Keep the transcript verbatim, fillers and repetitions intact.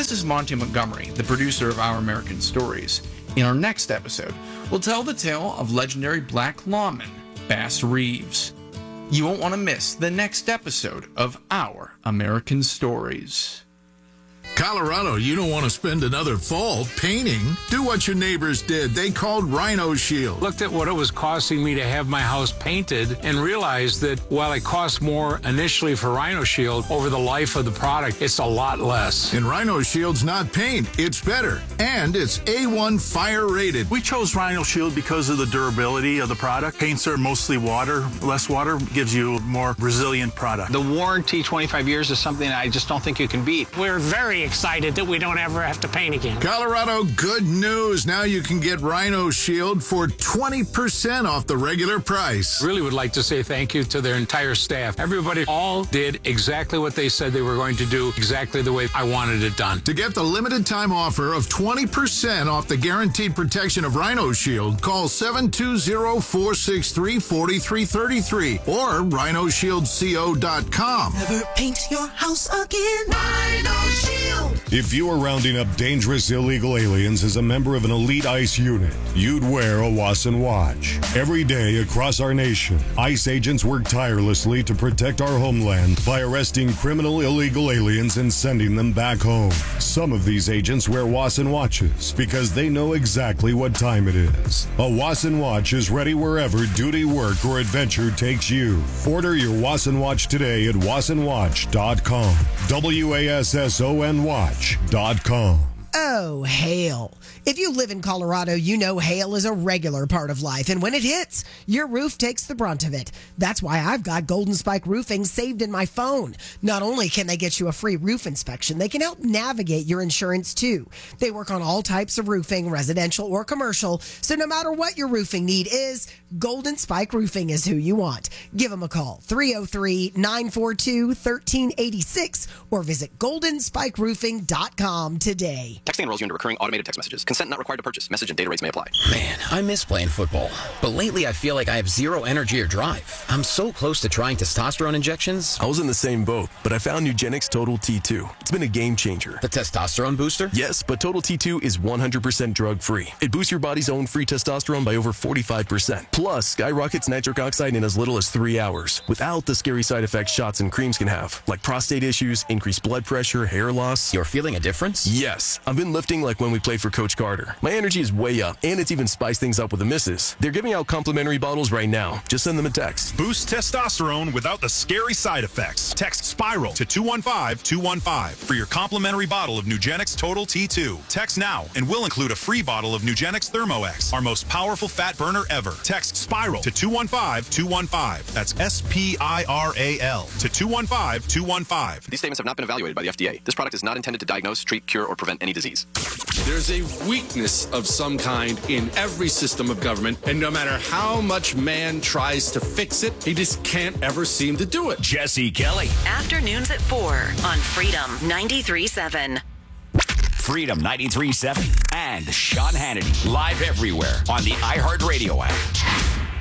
This is Monty Montgomery, the producer of Our American Stories. In our next episode, we'll tell the tale of legendary black lawman, Bass Reeves. You won't want to miss the next episode of Our American Stories. Colorado, you don't want to spend another fall painting. Do what your neighbors did. They called Rhino Shield. Looked at what it was costing me to have my house painted and realized that while it costs more initially for Rhino Shield, over the life of the product, it's a lot less. And Rhino Shield's not paint. It's better. And it's A one fire rated. We chose Rhino Shield because of the durability of the product. Paints are mostly water. Less water gives you a more resilient product. The warranty, twenty-five years, is something I just don't think you can beat. We're very excited that we don't ever have to paint again. Colorado, good news. Now you can get Rhino Shield for twenty percent off the regular price. Really would like to say thank you to their entire staff. Everybody all did exactly what they said they were going to do, exactly the way I wanted it done. To get the limited time offer of twenty percent off the guaranteed protection of Rhino Shield, call seven two zero, four six three, four three three three or rhino shield co dot com. Never paint your house again. Rhino Shield. If you were rounding up dangerous illegal aliens as a member of an elite ICE unit, you'd wear a Wasson watch. Every day across our nation, ICE agents work tirelessly to protect our homeland by arresting criminal illegal aliens and sending them back home. Some of these agents wear Wasson watches because they know exactly what time it is. A Wasson watch is ready wherever duty, work, or adventure takes you. Order your Wasson watch today at wasson watch dot com. W A S S O N watch dot com. Oh, hail. If you live in Colorado, you know hail is a regular part of life, and when it hits, your roof takes the brunt of it. That's why I've got Golden Spike Roofing saved in my phone. Not only can they get you a free roof inspection, they can help navigate your insurance too. They work on all types of roofing, residential or commercial, so no matter what your roofing need is, Golden Spike Roofing is who you want. Give them a call, three oh three, nine four two, one three eight six, or visit golden spike roofing dot com today. Texting enrolls you into recurring automated text messages. Consent not required to purchase. Message and data rates may apply. Man, I miss playing football. But lately I feel like I have zero energy or drive. I'm so close to trying testosterone injections. I was in the same boat, but I found Nugenix Total T two. It's been a game changer. The testosterone booster? Yes, but Total T two is one hundred percent drug-free. It boosts your body's own free testosterone by over forty-five percent. Plus, skyrockets nitric oxide in as little as three hours, without the scary side effects shots and creams can have, like prostate issues, increased blood pressure, hair loss. You're feeling a difference? Yes. I've been lifting like when we played for Coach Carter. My energy is way up, and it's even spiced things up with the misses. They're giving out complimentary bottles right now. Just send them a text. Boost testosterone without the scary side effects. Text SPIRAL to two one five two one five for your complimentary bottle of Nugenix Total T two. Text now, and we'll include a free bottle of Nugenix ThermoX, our most powerful fat burner ever. Text SPIRAL to two one five two one five. That's S P I R A L to two one five two one five. These statements have not been evaluated by the F D A. This product is not intended to diagnose, treat, cure, or prevent any disease. There's a weakness of some kind in every system of government, and no matter how much man tries to fix it, he just can't ever seem to do it. Jesse Kelly. Afternoons at four on Freedom ninety-three point seven. Freedom ninety-three point seven and Sean Hannity. Live everywhere on the iHeartRadio app.